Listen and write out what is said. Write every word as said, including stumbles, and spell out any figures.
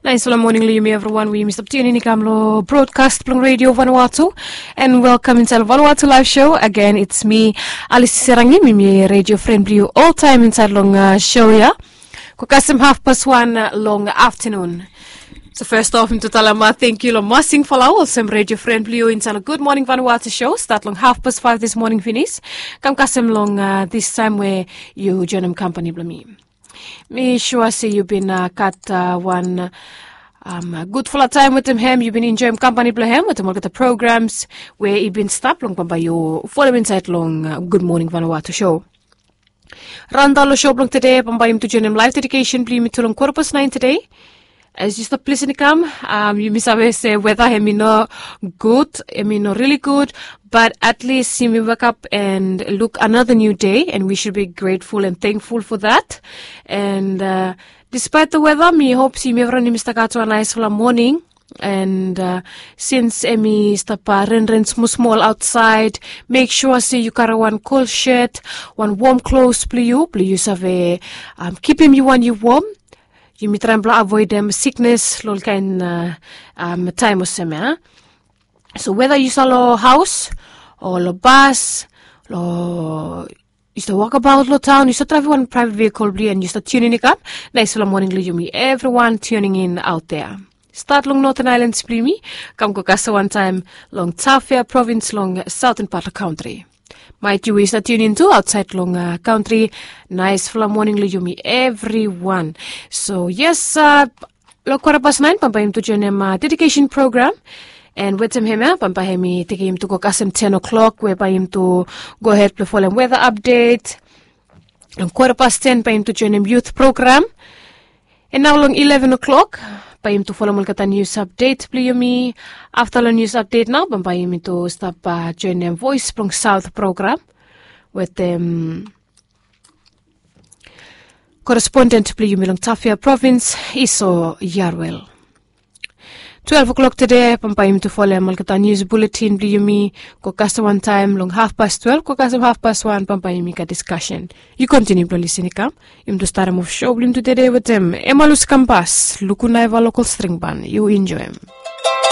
Nice morning, Liumi, everyone. We missed up tuning in broadcast Plong Radio Vanuatu, and welcome inside Vanuatu live show. Again, it's me, Alice Serangi, me radio friend you all time inside long uh, show ya. Kukasim half past one uh, long afternoon. So first off, into Talama, thank you, long massing for all some radio friend you inside a Good Morning Vanuatu show. Start long half past five this morning finish. Come kasim long uh, this time where you join them company blami. Me sure say you've been uh, cut uh, one um, good full of time with him. You've been enjoying company with him with him look at the programs where you've been stopped long by you follow inside long uh, Good Morning Vanuatu show. Randalo show long today by him to join him live dedication play me to long quarter past nine today. As you stop listening come, um, you miss always say whether I mean no good, I mean no really good, but at least see me wake up and look another new day, and we should be grateful and thankful for that. And uh, despite the weather, me hope see me everyone mister to a nice full morning. And uh, since Emmy stop ren ren small outside, make sure say you carry one cold shirt, one warm clothes, please you, please you have um, keep him you one you warm. You may try and avoid them sickness, lol kind uh, um time or summer. So whether you sell a house or a bus, or you start walk about the town, you start drive one private vehicle, and you start tuning it up. Nice morning, you me everyone tuning in out there. Start long Northern Islands, please me. Come go kasa one time long Tafia province, long southern part of country. Might you wish that tune into outside long uh, country. Nice full morning, Lujumi, everyone. So, yes, uh, lo quarter past nine, pampahim to join him uh, dedication program. And with him, uh, pampahim, take him to go kasem ten o'clock, where by him to go ahead to follow weather update. And quarter past ten, by him to join him youth program. And now long eleven o'clock. By him to follow Mulkata news update, please me. After the news update now, by him to stop uh, join them Voice from South program with them um, correspondent please me long Tafia province, Iso Yarwell. Twelve o'clock today, by him to follow Mulkata news bulletin, please me. Kokasta one time long half past twelve, kokasta half past one, by him make a discussion. You continue to listen, come. Him to start a move show him today with them. Emalus Campas, Lukunaiva local string band. You enjoy him.